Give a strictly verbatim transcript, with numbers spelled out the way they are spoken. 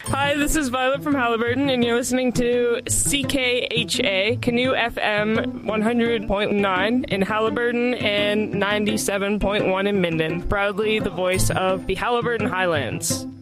Hi, this is Violet from Halliburton, and you're listening to C K H A, Canoe F M one hundred point nine in Halliburton and ninety-seven point one in Minden. Proudly the voice of the Halliburton Highlands.